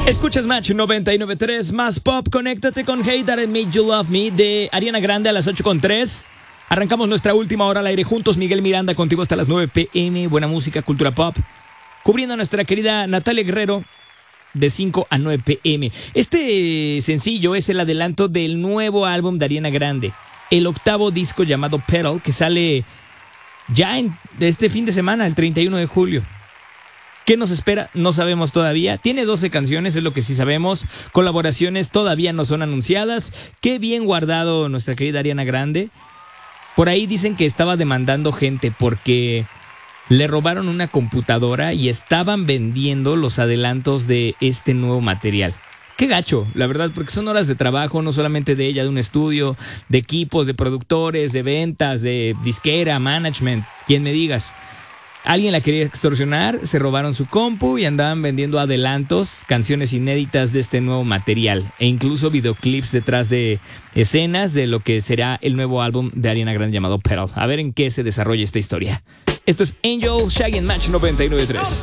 Escuchas Match 99.3, más pop. Conéctate con Hey That It Made You Love Me de Ariana Grande a las 8:03. Arrancamos nuestra última hora al aire juntos. Miguel Miranda contigo hasta las 9 p.m. Buena música, cultura pop. Cubriendo a nuestra querida Natalia Guerrero de 5 a 9 p.m. Este sencillo es el adelanto del nuevo álbum de Ariana Grande, el octavo disco llamado Petal, que sale ya este fin de semana, el 31 de julio. ¿Qué nos espera? No sabemos todavía. Tiene 12 canciones, es lo que sí sabemos. Colaboraciones todavía no son anunciadas. Qué bien guardado nuestra querida Ariana Grande. Por ahí dicen que estaba demandando gente porque le robaron una computadora y estaban vendiendo los adelantos de este nuevo material. Qué gacho, la verdad, porque son horas de trabajo, no solamente de ella, de un estudio, de equipos, de productores, de ventas, de disquera, management, quien me digas. Alguien la quería extorsionar, se robaron su compu y andaban vendiendo adelantos, canciones inéditas de este nuevo material e incluso videoclips detrás de escenas de lo que será el nuevo álbum de Ariana Grande llamado Petal. A ver en qué se desarrolla esta historia. Esto es Angel, Shaggy and Match 99.3.